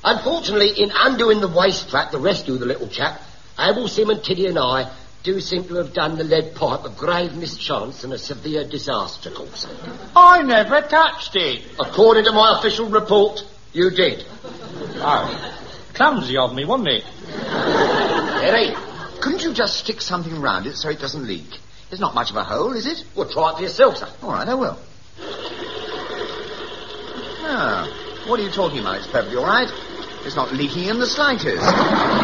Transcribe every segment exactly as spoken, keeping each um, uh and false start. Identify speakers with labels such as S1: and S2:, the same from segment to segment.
S1: Unfortunately, in undoing the waste trap to rescue the little chap, Abel, Sim and Tiddy and I do seem to have done the lead pipe a grave mischance and a severe disaster, course.
S2: I never touched it.
S1: According to my official report, you did.
S2: Oh, clumsy of me, wasn't it?
S3: Eddie, couldn't you just stick something round it so it doesn't leak? There's not much of a hole, is it?
S1: Well, try it for yourself, sir.
S3: All right, I will. Ah, what are you talking about? It's perfectly all right. It's not leaking in the slightest. ah,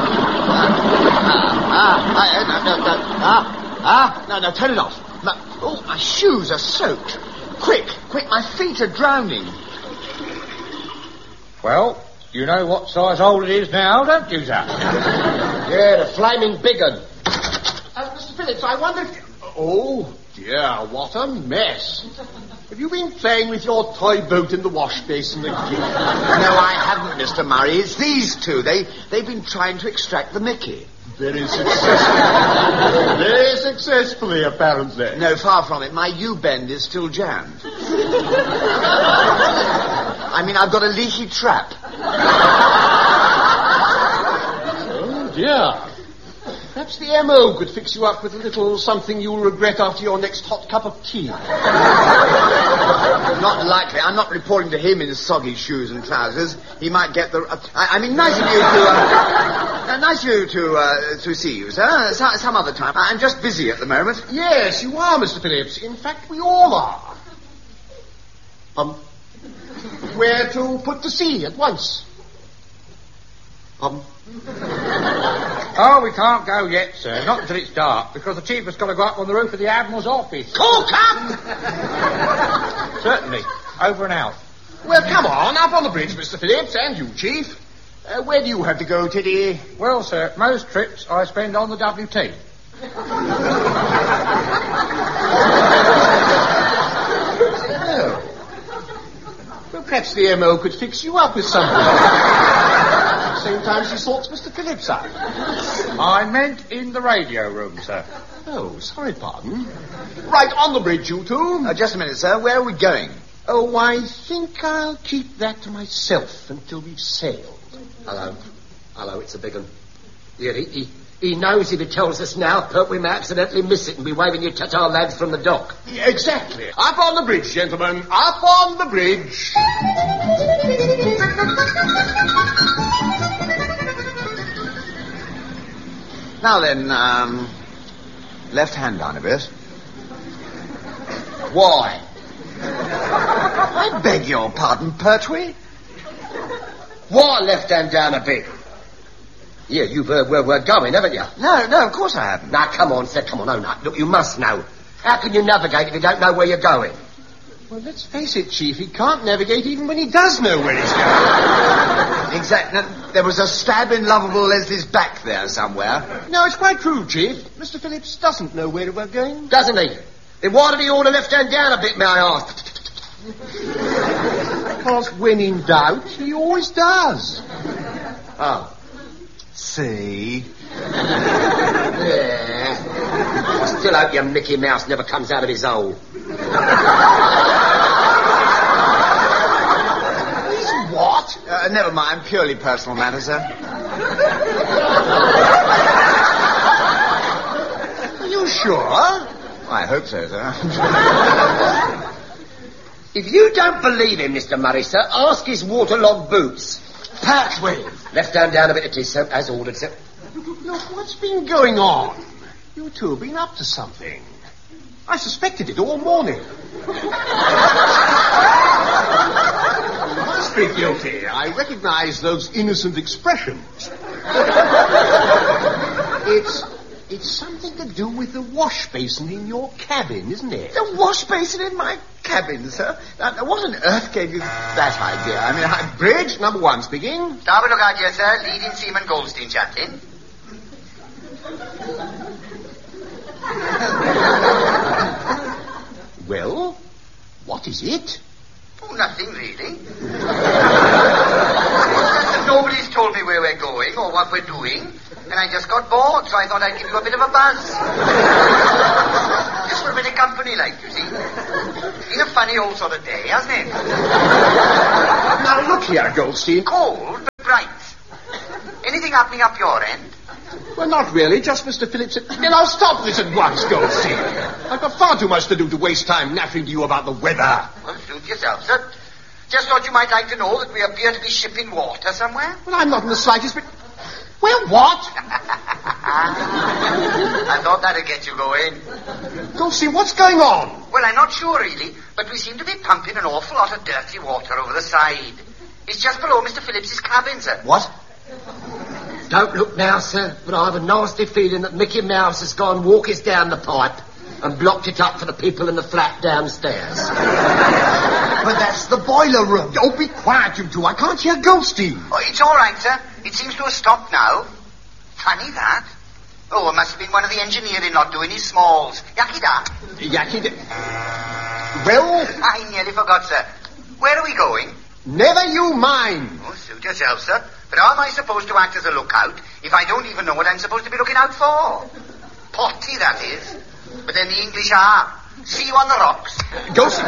S3: ah, ah, no, no, no, ah, ah, no, no, turn it off. My, oh, my shoes are soaked. Quick, quick, my feet are drowning.
S2: Well, you know what size hole it is now, don't you, sir?
S1: Yeah, the flaming big un.
S4: Uh, Mister Phillips, I wonder if... Oh, dear, what a mess. Have you been playing with your toy boat in the wash basin again?
S3: No, I haven't, Mister Murray. It's these two. They, they've been trying to extract the Mickey.
S4: Very successfully. Very successfully, apparently.
S3: No, far from it. My U-bend is still jammed. I mean, I've got a leaky trap.
S4: Oh, dear. Perhaps the M O could fix you up with a little something you'll regret after your next hot cup of tea.
S3: Not likely. I'm not reporting to him in soggy shoes and trousers. He might get the... Uh, I, I mean, nice of you to... Uh, uh, nice of you to, uh, to see you, sir. Some, some other time. I'm just busy at the moment.
S4: Yes, you are, Mister Phillips. In fact, we all are. Um, where to put to sea at once? Um...
S2: Oh, we can't go yet, sir. Not until it's dark, because the chief has got to go up on the roof of the Admiral's office.
S4: Cork up!
S2: Certainly. Over and out.
S4: Well, come on, up on the bridge, Mister Phillips, and you, Chief. Uh, where do you have to go, Teddy?
S2: Well, sir, most trips I spend on the W T.
S4: Oh. Well, perhaps the M O could fix you up with something. Same time she sorts Mister Phillips out.
S2: I meant in the radio room, sir.
S4: Oh, sorry, pardon. Right, on the bridge, you two.
S3: Uh, just a minute, sir. Where are we going?
S4: Oh, I think I'll keep that to myself until we've sailed.
S1: Hello. Hello, it's a big one. Yeah, he, he, he knows if he tells us now, but we may accidentally miss it and be waving you ta-ta lads from the dock.
S4: Yeah, exactly. Up on the bridge, gentlemen. Up on the bridge.
S3: Now then, um... left hand down a bit.
S4: Why?
S3: I beg your pardon, Pertwee.
S1: Why left hand down a bit? Yeah, you've uh, we're, we're going, haven't you?
S3: No, no, of course I haven't.
S1: Now, come on, sir, come on, oh, no. Look, you must know. How can you navigate if you don't know where you're going?
S4: Well, let's face it, Chief, he can't navigate even when he does know where he's going.
S3: Exactly. There was a stab in lovable Leslie's back there somewhere.
S4: No, it's quite true, Chief. Mister Phillips doesn't know where we're going.
S1: Doesn't he? Then why did he order left hand down a bit, may I ask?
S4: Because when in doubt, he always does.
S1: Oh.
S3: See?
S1: Yeah. I still hope your Mickey Mouse never comes out of his hole.
S3: What? Uh, never mind. Purely personal matter, sir.
S4: Are you sure?
S3: I hope so, sir.
S1: If you don't believe him, Mister Murray, sir, ask his waterlogged boots.
S3: Pertwee.
S1: Left hand down a bit of tea, sir, as ordered, sir.
S4: Look, what's been going on? You two have been up to something. I suspected it all morning. You must be guilty. I recognize those innocent expressions. It's... It's something to do with the wash basin in your cabin, isn't it?
S3: The wash basin in my cabin, sir? Now, what on earth gave you that idea? I mean, I...
S4: Bridge, number one speaking.
S5: Starboard look out, yes, sir. Leading seaman Goldstein, Chaplain.
S4: Well, what is it?
S5: Oh, nothing, really. Nobody's told me where we're going or what we're doing, and I just got bored, so I thought I'd give you a bit of a buzz. Just for a bit of company, like, you see. It's been a funny old sort of day, hasn't it?
S4: Now, look here, Goldstein.
S5: Cold, but bright. anything happening up your end?
S4: Well, not really, just Mister Phillips. Now, stop this at once, Goldstein. I've got far too much to do to waste time nattering to you about the weather.
S5: Well, suit yourself, sir. Just thought you might like to know that we appear to be shipping water somewhere.
S4: Well, I'm not in the slightest bit... Well, what?
S5: I thought that'd get you going.
S4: Goldstein, what's going on?
S5: Well, I'm not sure, really, but we seem to be pumping an awful lot of dirty water over the side. It's just below Mister Phillips's cabin, sir.
S3: What?
S1: Don't look now, sir, but I have a nasty feeling that Mickey Mouse has gone walkies down the pipe and blocked it up for the people in the flat downstairs.
S4: But that's the boiler room. Oh, be quiet, you two. I can't hear Goldstein.
S5: Oh, it's all right, sir. It seems to have stopped now. Funny that. Oh, it must have been one of the engineering lot doing his smalls. Yakida.
S4: Yakida. Well...
S5: I nearly forgot, sir. Where are we going?
S4: Never you mind.
S5: Oh, suit yourself, sir. But how am I supposed to act as a lookout if I don't even know what I'm supposed to be looking out for? Potty, that is. But then the English are. See you on the rocks.
S4: Goldstein.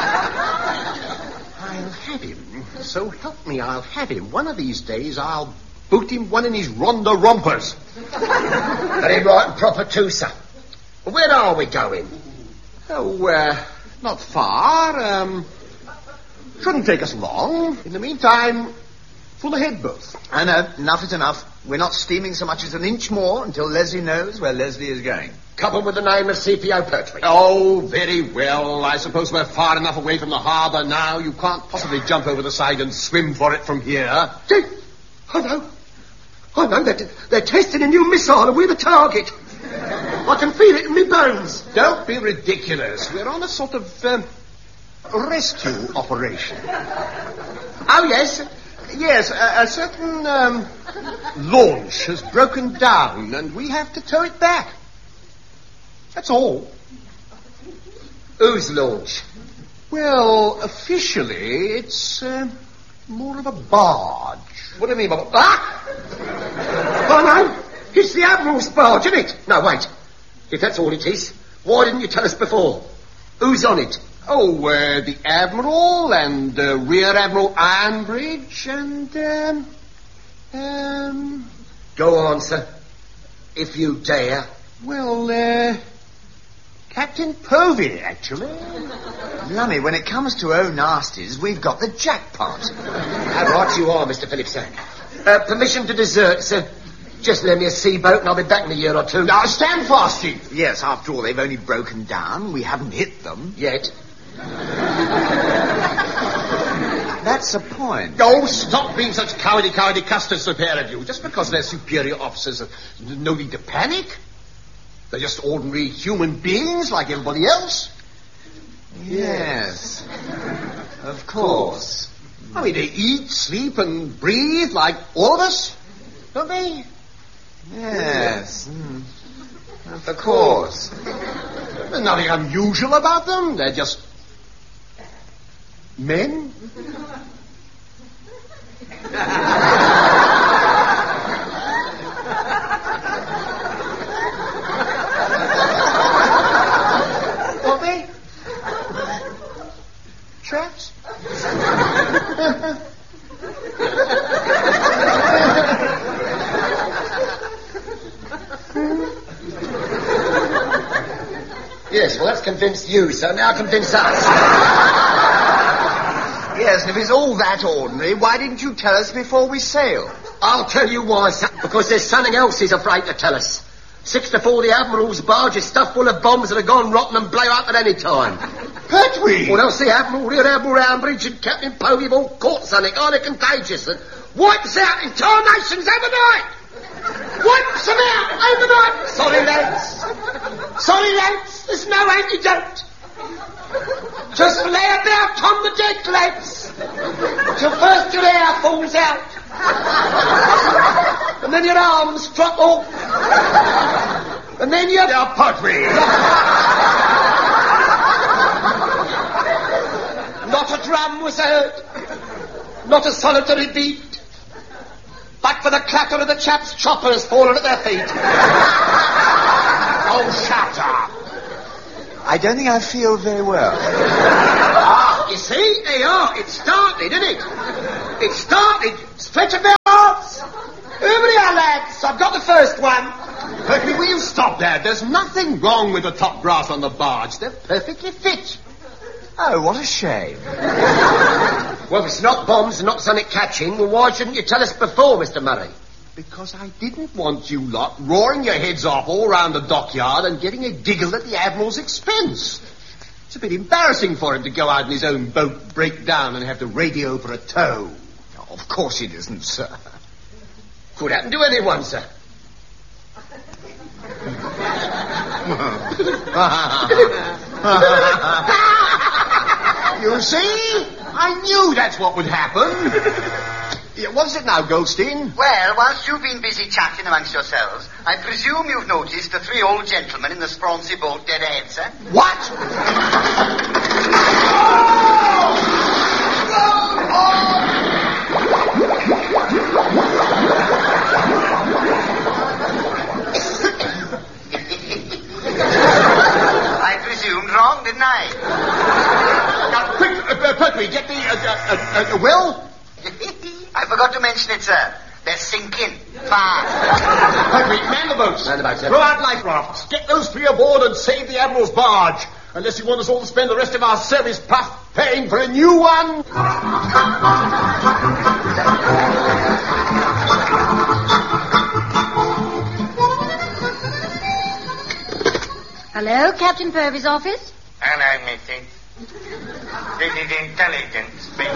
S4: I'll have him. So help me, I'll have him. One of these days, I'll boot him one in his Ronda rompers.
S1: Very right and proper too, sir. Where are we going?
S4: Oh, uh, not far. Um, shouldn't take us long. In the meantime, full ahead, both.
S3: I know. Enough is enough. We're not steaming so much as an inch more until Leslie knows where Leslie is going.
S1: Coupled with the name of C P O Pertwee.
S4: Oh, very well. I suppose we're far enough away from the harbour now. You can't possibly jump over the side and swim for it from here.
S1: Gee, I know. I know. They're, they're testing a new missile and we're the target. I can feel it in my bones.
S4: Don't be ridiculous. We're on a sort of um, rescue operation.
S1: Oh, yes?
S4: Yes, a, a certain um, launch has broken down and we have to tow it back. That's all.
S1: Whose launch?
S4: Well, officially, it's uh, more of a barge.
S1: What do you mean by... Ah! Oh, no. It's the Admiral's barge, isn't it? No, wait. If that's all it is, why didn't you tell us before? Who's on it?
S4: Oh, uh, the Admiral and uh, Rear Admiral Ironbridge and, um... Um...
S1: Go on, sir. If you dare.
S4: Well, uh... Captain Povey, actually.
S3: Lummy, when it comes to oh nasties, we've got the jackpot.
S1: How right you are, Mister Phillips, sir. Uh, permission to desert, sir. Just lend me a sea boat and I'll be back in a year or two.
S4: Now, stand fast, Chief.
S3: Yes, after all, they've only broken down. We haven't hit them.
S1: Yet.
S3: That's the point.
S4: Oh, stop being such cowardy, cowardy custards, the pair of you. Just because they're superior officers, no need to panic. They're just ordinary human beings like everybody else.
S3: Yes. Of course.
S4: I mean, they eat, sleep, and breathe like all of us, don't they?
S3: Yes. Mm. Of course.
S4: There's nothing unusual about them. They're just men. Don't they? Chaps?
S1: Yes, well, that's convinced you, so now convince us.
S3: Yes, and if it's all that ordinary, why didn't you tell us before we sailed?
S1: I'll tell you why, sir. Because there's something else he's afraid to tell us. Six to four, the Admiral's barge is stuffed full of bombs that have gone rotten and blow up at any time.
S4: Pertwee!
S1: Well, else the Admiral, Rear Admiral Ironbridge and Captain Povey have all caught something highly contagious that wipes out entire nations overnight! Wipes them out overnight! Sorry, lads. Sorry, lads. There's no antidote. Just lay about on the deck, lads, till first your hair falls out, and then your arms drop off, and then your...
S4: Now, Pertwee!
S1: Not a drum was heard, not a solitary beat, but for the clatter of the chaps' choppers falling at their feet.
S4: Oh, shut up!
S3: I don't think I feel very well.
S1: Ah, you see? They are. It started, didn't it? It started. Stretch of their arms. Everybody
S4: there's nothing wrong with the top brass on the barge. They're perfectly fit.
S3: Oh, what a shame.
S1: Well, if it's not bombs and not something catching, well, why shouldn't you tell us before, Mister Murray?
S4: Because I didn't want you lot roaring your heads off all round the dockyard and getting a giggle at the Admiral's expense. It's a bit embarrassing for him to go out in his own boat, break down, and have to radio for a tow.
S3: Oh, of course it isn't, sir.
S1: Could happen to anyone, sir.
S4: You see? I knew that's what would happen. Yeah, what's it now, Goldstein?
S5: Well, whilst you've been busy chatting amongst yourselves, I presume you've noticed the three old gentlemen in the Sproncy boat dead ahead, sir?
S4: What?
S5: I presumed wrong, didn't I?
S4: Now, quick, uh, uh, Pertwee, get the, uh, uh, uh, uh, Will?
S5: I forgot to mention it, sir. They're sinking fast.
S4: Pertwee, man the boats.
S1: Man the boats, sir.
S4: Throw out life rafts. Get those three aboard and save the Admiral's barge. Unless you want us all to spend the rest of our service puff paying for a new one.
S6: Hello, Captain Purvis' office?
S7: Hello, Missy. This is intelligence speaking.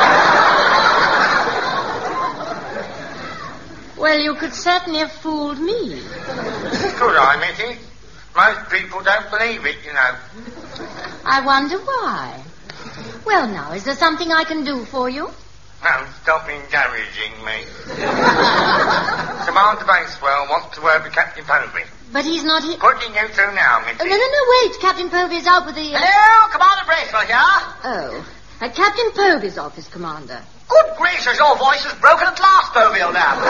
S6: Well, you could certainly have fooled me.
S7: Could I, Missy? Most people don't believe it, you know.
S6: I wonder why. Well, now, is there something I can do for you?
S7: No, stop encouraging me. Commander Basewell wants to word with Captain Povey.
S6: But he's not here.
S7: Putting you through now, Missy.
S6: Oh, no, no, no, wait. Captain Povey is out with the... Uh...
S5: Hello, Commander Bracewell here.
S6: Oh, at Captain Povey's office, Commander.
S5: Good gracious, your voice is broken at last, Povey, old man.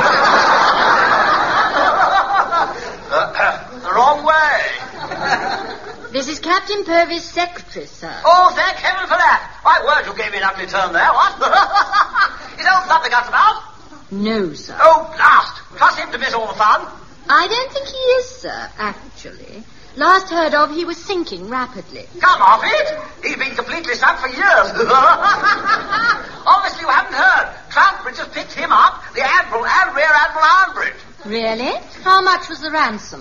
S5: uh, the wrong way.
S6: This is Captain Purvis' secretary, sir.
S5: Oh, thank heaven for that. My word, you gave me an ugly turn there, what? Is old Thunderguts about?
S6: No, sir.
S5: Oh, blast. Trust him to miss all the fun.
S6: I don't think he is, sir, actually. Last heard of, he was sinking rapidly.
S5: Come off it. He's been completely sunk for years. Obviously, you haven't heard. Troutbridge has picked him up, the Admiral and Rear Admiral Arnbridge.
S6: Really? How much was the ransom?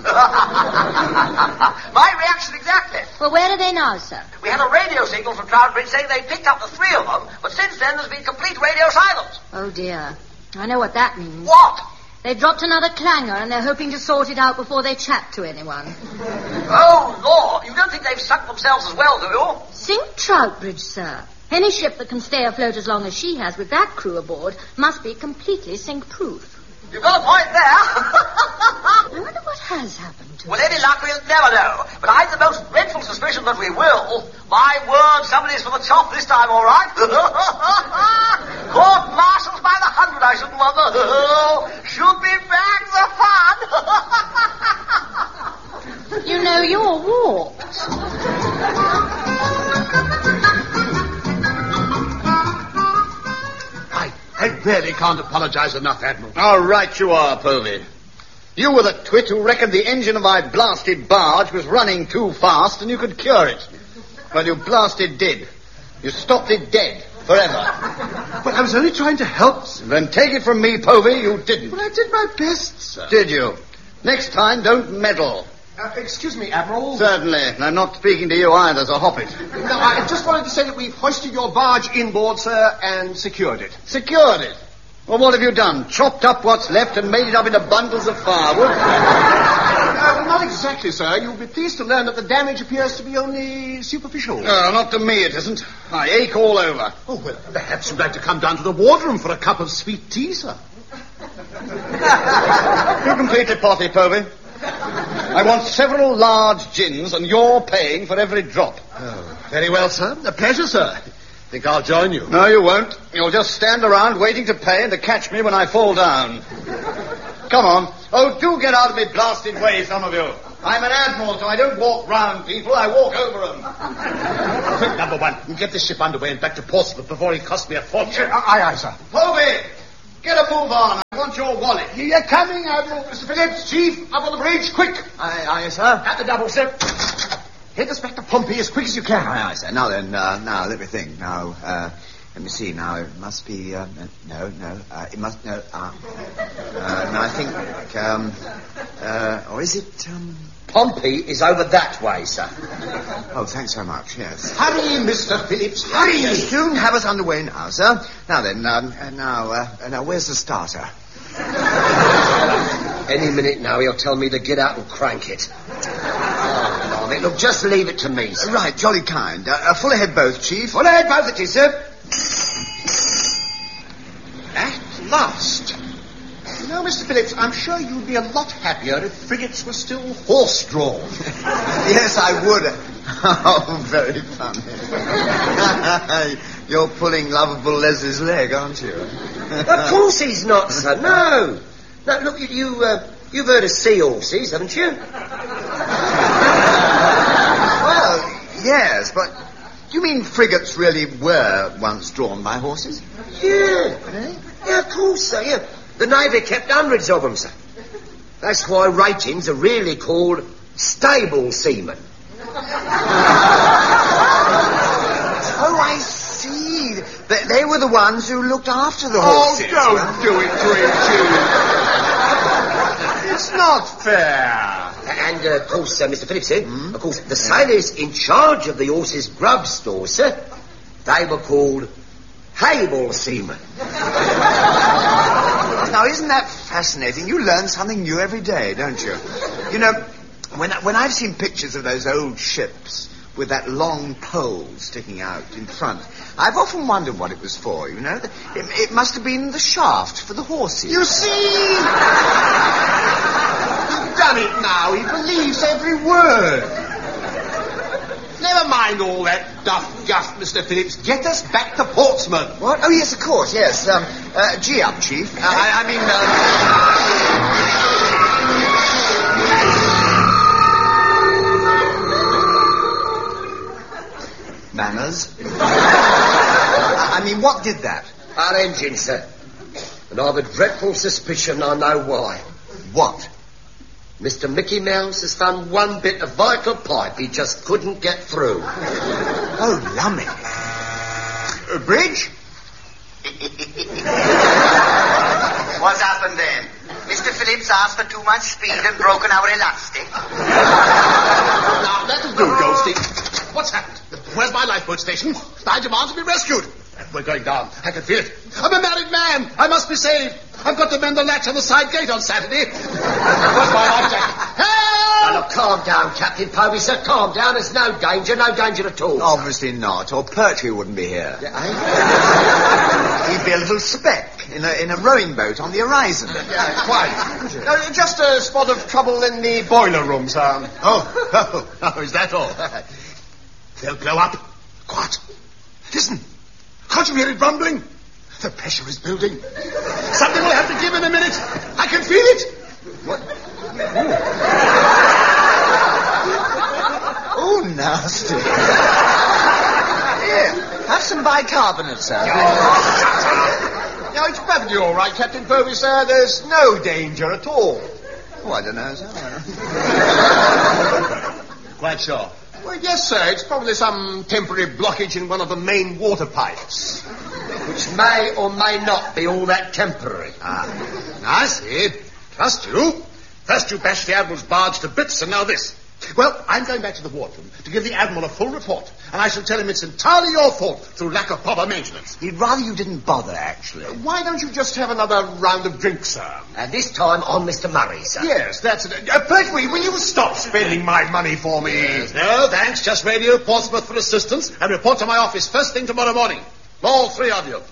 S5: My reaction exactly.
S6: Well, where are they now, sir?
S5: We had a radio signal from Troutbridge saying they picked up the three of them, but since then there's been complete radio silence.
S6: Oh, dear. I know what that means.
S5: What?
S6: They dropped another clanger, and they're hoping to sort it out before they chat to anyone.
S5: Oh, Lord, you don't think they've sunk themselves as well, do you?
S6: Sink Troutbridge, sir. Any ship that can stay afloat as long as she has with that crew aboard must be completely sink-proof.
S5: You've got a point there.
S6: I wonder what has happened to
S5: With
S6: her.
S5: any luck, we'll never know. But I've the most dreadful suspicion that we will. My word, somebody's for the top this time, all right. Court-martials by the hundred, I shouldn't wonder. Should be back the fun.
S6: You know, you're warped.
S4: I, I really can't apologize enough, Admiral.
S3: All right you are, Povey. You were the twit who reckoned the engine of my blasted barge was running too fast and you could cure it. Well, you blasted did. You stopped it dead. Forever.
S4: But I was only trying to help, sir.
S3: Then take it from me, Povey, you didn't.
S4: But I did my best, sir.
S3: Did you? Next time, don't meddle.
S4: Uh, excuse me, Admiral.
S3: Certainly. And I'm not speaking to you either, so hop it.
S4: No, I just wanted to say that we've hoisted your barge inboard, sir, and secured it.
S3: Secured it? Well, what have you done? Chopped up what's left and made it up into bundles of firewood?
S4: Uh, not exactly, sir. You'll be pleased to learn that the damage appears to be only superficial.
S3: No, not to me it isn't. I ache all over.
S4: Oh, well, perhaps you'd like to come down to the wardroom for a cup of sweet tea, sir.
S3: You complete it, Potty, Povey. I want several large gins, and you're paying for every drop.
S4: Oh, very well, sir. A pleasure, sir. Think I'll join you.
S3: No, you won't. You'll just stand around waiting to pay and to catch me when I fall down. Come on. Oh, do get out of me blasted way, some of you. I'm an admiral, so I don't walk round people. I walk over them.
S4: Quick, number one. Get this ship underway and back to Portsmouth before he costs me a fortune.
S3: Aye, aye, sir. Povey, get a move on. want your wallet.
S4: You're coming, Admiral. Mister Phillips, Chief, up on the bridge, quick.
S3: Aye, aye, sir.
S4: At the double, sir. Head us back to Pompey as quick as you can.
S3: Aye, aye, sir. Now then, uh, now, let me think. Now, uh, let me see. Now, it must be, uh, no, no, uh, it must, no, uh, uh, no, I think, um, uh, or is it, um...
S1: Pompey is over that way, sir.
S3: Oh, thanks so much, yes.
S4: Hurry, Mister Phillips, hurry!
S3: You'll soon have us underway now, sir. Now then, um, uh, now, uh, now, where's the starter?
S1: Any minute now, he'll tell me to get out and crank it. Oh, Blimey, look, just leave it to me, sir.
S3: Uh, right, jolly kind. Uh, uh, full ahead both, Chief.
S1: Full ahead both of you, sir.
S4: At last. You know, Mister Phillips, I'm sure you'd be a lot happier if frigates were still horse-drawn.
S3: Yes, I would. Oh, very funny. You're pulling lovable Leslie's leg, aren't you?
S1: Of course he's not, sir. No. No, look, you, you, uh, you've heard of sea horses, haven't you?
S3: Well, yes, but do you mean frigates really were once drawn by horses?
S1: Yeah. Yeah, of course, sir, yeah. The Navy kept hundreds of them, sir. That's why ratings are really called stable seamen.
S3: Oh, I see. They, they were the ones who looked after the horses.
S4: Oh, don't
S3: right?
S4: do it to him, Chief. It's not fair.
S1: And, uh, of course, uh, Mister Phillips, eh? Mm. Of course, the sailors in charge of the horses' grub store, sir, they were called Hable seamen.
S3: Now, isn't that fascinating? You learn something new every day, don't you? You know, when, when I've seen pictures of those old ships with that long pole sticking out in front, I've often wondered what it was for, you know. It, it must have been the shaft for the horses.
S4: You see? You've done it now. He believes every word. Never mind all that duff guff, Mister Phillips. Get us back to Portsmouth.
S3: What? Oh, yes, of course, yes. Um, uh, G up, Chief. Uh, I, I mean, uh... manners. I mean, what did that?
S1: Our engine, sir. And I've a dreadful suspicion I know why.
S3: What?
S1: Mister Mickey Mouse has found one bit of vital pipe he just couldn't get through.
S3: Oh, lummy. Uh, bridge?
S5: What's happened then? Mister Phillips asked for too much speed and broken our elastic.
S4: Now, that'll do, Ghosty. What's happened? Where's my lifeboat station? I demand to be rescued. We're going down. I can feel it. I'm a married man. I must be saved. I've got to mend the latch on the side gate on Saturday. Where's my life jacket? Help!
S1: Now, look, calm down, Captain Povey, sir. Calm down. There's no danger. No danger at all.
S3: Obviously not, or Pertwee wouldn't be here.
S1: Yeah, eh?
S3: He'd be a little speck in a, in a rowing boat on the horizon.
S4: Yeah, quite. Uh, just a spot of trouble in the boiler room, sir.
S3: Oh, oh, oh, is that all?
S4: They'll blow up. Quiet. Listen. Can't you hear it rumbling? The pressure is building. Something will have to give in a minute. I can feel it.
S3: What? Oh, nasty. Here, have some bicarbonate, sir.
S4: No, it's perfectly all right, Captain Povey, sir. There's no danger at all.
S3: Oh, I don't know, sir.
S4: Quite sure. Well, yes, sir. It's probably some temporary blockage in one of the main water pipes.
S1: Which may or may not be all that temporary.
S4: Ah, I see. Trust you. First you bashed the Admiral's barge to bits, and now this. Well, I'm going back to the wardroom to give the Admiral a full report, and I shall tell him it's entirely your fault through lack of proper maintenance.
S3: He'd rather you didn't bother, actually.
S4: Why don't you just have another round of drinks, sir?
S1: And this time on Mister Murray, sir.
S4: Yes, that's it. Uh, Pertwee, will you stop spending my money for me? Yes, no, thanks. Just radio Portsmouth for assistance and report to my office first thing tomorrow morning. All three of you.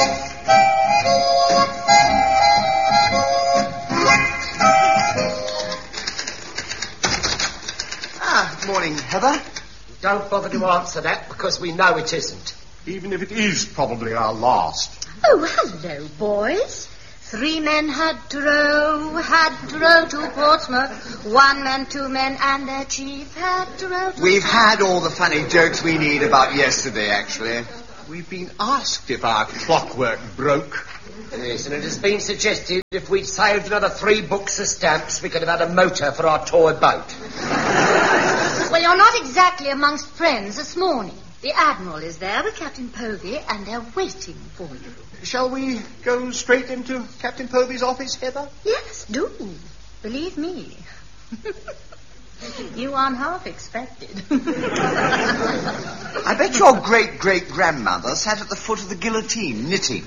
S3: Ah, morning, Heather.
S1: Don't bother to answer that, because we know it isn't.
S4: Even if it is probably our last.
S6: Oh, hello, boys. Three men had to row, had to row to Portsmouth. One man, two men, and their chief had to row to...
S3: We've had all the funny jokes we need about yesterday, actually.
S4: We've been asked if our clockwork broke.
S1: Yes, and it has been suggested if we'd saved another three books of stamps, we could have had a motor for our toy boat.
S6: Well, you're not exactly amongst friends this morning. The Admiral is there with Captain Povey, and they're waiting for you.
S4: Shall we go straight into Captain Povey's office, Heather?
S6: Yes, do. Believe me. You aren't half expected.
S8: I bet your great-great-grandmother sat at the foot of the guillotine, knitting.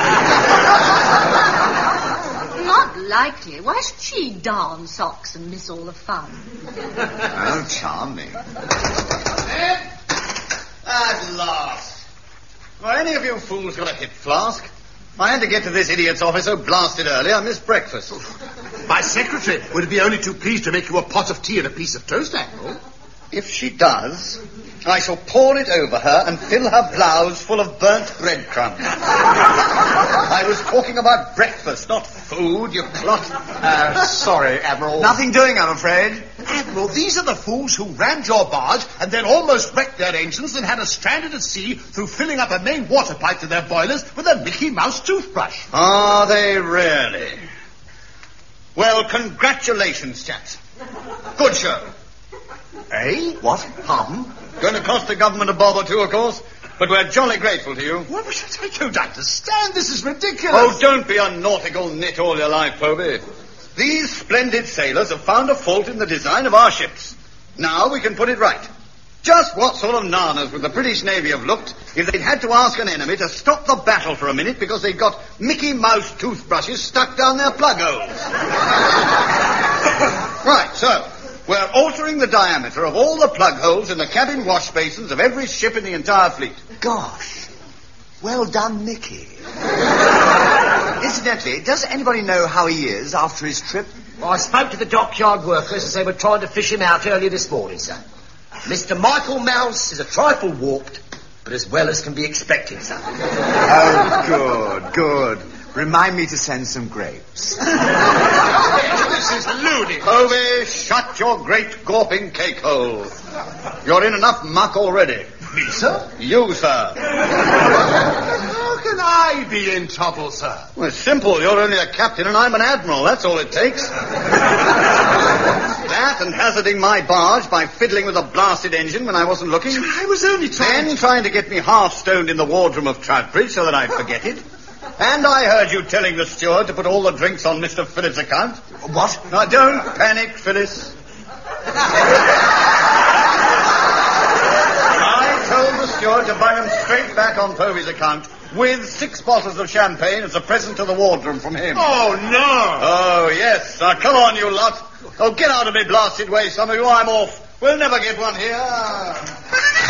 S6: Not likely. Why should she darn socks and miss all the fun?
S8: Oh, charming.
S3: At last. Well, any of you fools got a hip flask? I had to get to this idiot's office so blasted early I missed breakfast.
S4: My secretary would be only too pleased to make you a pot of tea and a piece of toast, Admiral.
S3: If she does, I shall pour it over her and fill her blouse full of burnt breadcrumbs. I was talking about breakfast, not food, you clot.
S4: Uh, sorry, Admiral.
S8: Nothing doing, I'm afraid.
S4: Admiral, these are the fools who rammed your barge and then almost wrecked their engines and had us stranded at sea through filling up a main water pipe to their boilers with a Mickey Mouse toothbrush.
S3: Are they really? Well, congratulations, chaps. Good show.
S4: Eh?
S8: What? Pardon?
S3: Going to cost the government a bob or two, of course, but we're jolly grateful to you.
S4: What was it? I don't understand. This is ridiculous.
S3: Oh, don't be a nautical nit all your life, Povey. These splendid sailors have found a fault in the design of our ships. Now we can put it right. Just what sort of nanas would the British Navy have looked if they'd had to ask an enemy to stop the battle for a minute because they'd got Mickey Mouse toothbrushes stuck down their plug holes? Right, so we're altering the diameter of all the plug holes in the cabin wash basins of every ship in the entire fleet.
S8: Gosh. Well done, Mickey. Incidentally, does anybody know how he is after his trip?
S1: Well, I spoke to the dockyard workers as they were trying to fish him out earlier this morning, sir. Mister Michael Mouse is a trifle warped, but as well as can be expected, sir.
S8: Oh, good, good. Remind me to send some grapes.
S4: This is loony.
S3: Povey, shut your great gawping cake hole. You're in enough muck already.
S4: Me, sir?
S3: You, sir.
S4: How can I be in trouble, sir?
S3: Well, it's simple. You're only a captain and I'm an admiral. That's all it takes. That and hazarding my barge by fiddling with a blasted engine when I wasn't looking.
S4: I was only trying
S3: Then
S4: to...
S3: trying to get me half-stoned in the wardroom of Troutbridge so that I'd forget it. And I heard you telling the steward to put all the drinks on Mister Phillips' account.
S8: What?
S3: Now, don't panic, Phyllis. I told the steward to buy them straight back on Povey's account with six bottles of champagne as a present to the wardroom from him.
S4: Oh, no.
S3: Oh, yes. Now, come on, you lot. Oh, get out of me blasted way, some of you. I'm off. We'll never get one here.